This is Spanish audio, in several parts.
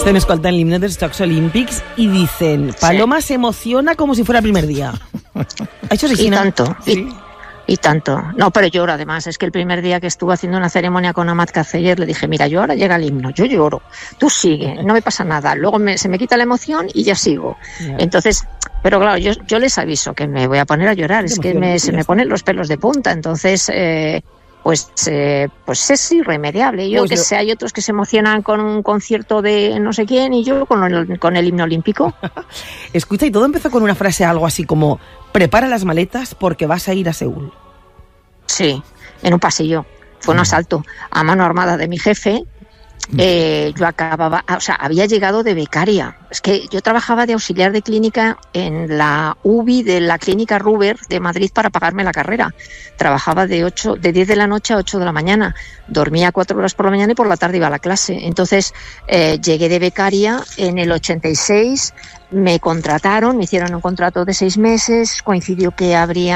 Estem escoltant l'himne dels Jocs Olímpics i dicen, Paloma se emociona como si fuera el primer día. Això és així, y tanto, sí. y tanto. No, pero lloro además. Es que el primer día que estuve haciendo una ceremonia con Amat Caceller le dije, mira, yo ahora llega el himno, yo lloro, tú sigue, no me pasa nada. Luego se me quita la emoción y ya sigo. Entonces, pero claro, yo les aviso que me voy a poner a llorar, es que se me ponen los pelos de punta. Entonces, pues es irremediable. Yo que sé, hay otros que se emocionan con un concierto de no sé quién y yo con el himno olímpico. Escucha, y todo empezó con una frase algo así como, prepara las maletas porque vas a ir a Seúl. Sí, en un pasillo. Fue un asalto a mano armada de mi jefe. Yo había llegado de becaria. Es que yo trabajaba de auxiliar de clínica en la UBI de la clínica Ruber de Madrid para pagarme la carrera. Trabajaba de 10 de la noche a 8 de la mañana. Dormía 4 horas por la mañana y por la tarde iba a la clase. Entonces llegué de becaria en el 86. Me contrataron, me hicieron un contrato de 6 meses, coincidió que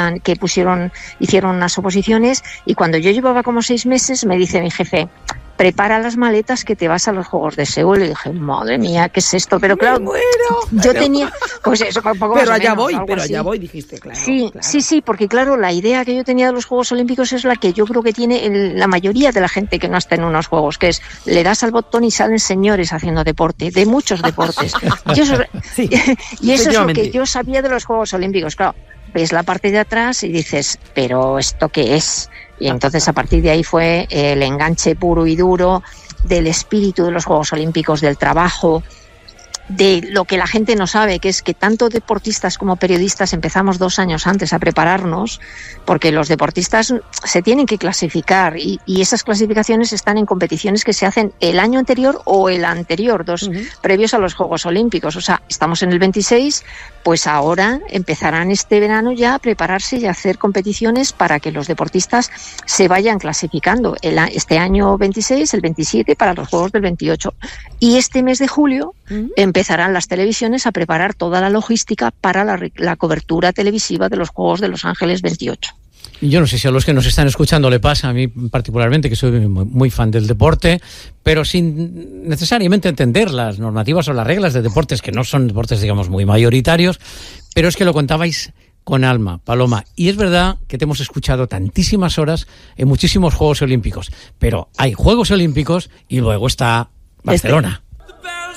hicieron unas oposiciones y cuando yo llevaba como 6 meses me dice mi jefe, prepara las maletas que te vas a los Juegos de Seúl. Y dije, madre mía, ¿qué es esto? Pero claro, yo tenía, pues eso, un poco pero más allá o menos, voy, así. dijiste, claro. Sí, porque claro, la idea que yo tenía de los Juegos Olímpicos es la que yo creo que tiene la mayoría de la gente que no está en unos Juegos, que es, le das al botón y salen señores haciendo deporte, de muchos deportes. Y eso es lo que yo sabía de los Juegos Olímpicos. Claro, ves la parte de atrás y dices, ¿pero esto qué es? Y entonces a partir de ahí fue el enganche puro y duro del espíritu de los Juegos Olímpicos, del trabajo, de lo que la gente no sabe, que es que tanto deportistas como periodistas empezamos 2 años antes a prepararnos, porque los deportistas se tienen que clasificar y esas clasificaciones están en competiciones que se hacen el año anterior o el anterior, previos a los Juegos Olímpicos. O sea, estamos en el 26, pues ahora empezarán este verano ya a prepararse y a hacer competiciones para que los deportistas se vayan clasificando. Este año 26, el 27 para los Juegos del 28. Y este mes de julio empezarán las televisiones a preparar toda la logística para la cobertura televisiva de los Juegos de Los Ángeles 28. Yo no sé si a los que nos están escuchando le pasa, a mí particularmente, que soy muy fan del deporte, pero sin necesariamente entender las normativas o las reglas de deportes, que no son deportes, digamos, muy mayoritarios, pero es que lo contabais con alma, Paloma. Y es verdad que te hemos escuchado tantísimas horas en muchísimos Juegos Olímpicos, pero hay Juegos Olímpicos y luego está Barcelona.